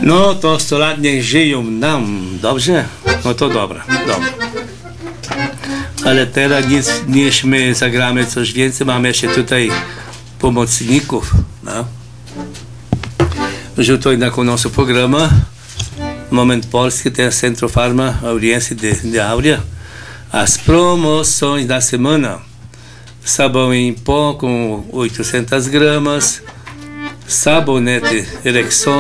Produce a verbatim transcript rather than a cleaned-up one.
No to sto lat niech żyją nam, dobrze? No to dobra, dobra. Ale teraz nic, niż my zagramy coś więcej, mamy jeszcze tutaj pomocników, no. Junto na com o nosso programa Momento Polski, tem a Centro Farma Audiência de, de Áurea, as promoções da semana. Sabão em pó com oitocentas gramas, sabonete Rexona